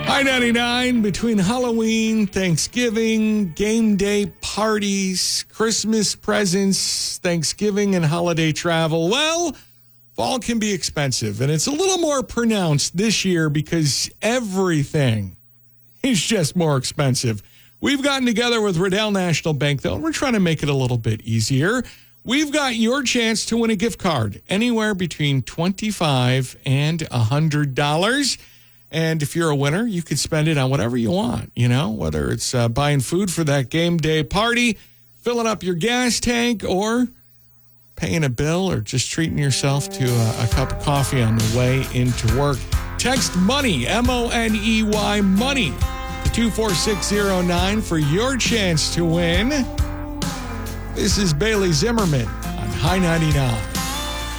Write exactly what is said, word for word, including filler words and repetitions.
I ninety-nine, between Halloween, Thanksgiving, game day parties, Christmas presents, Thanksgiving, and holiday travel. Well, fall can be expensive, and it's a little more pronounced this year because everything is just more expensive. We've gotten together with Riddell National Bank, though, and we're trying to make it a little bit easier. We've got your chance to win a gift card anywhere between twenty-five dollars and one hundred dollars. And if you're a winner, you could spend it on whatever you want, you know, whether it's uh, buying food for that game day party, filling up your gas tank, or paying a bill, or just treating yourself to a, a cup of coffee on the way into work. Text MONEY, M O N E Y, MONEY, to two four six zero nine for your chance to win. This is Bailey Zimmerman on High ninety-nine.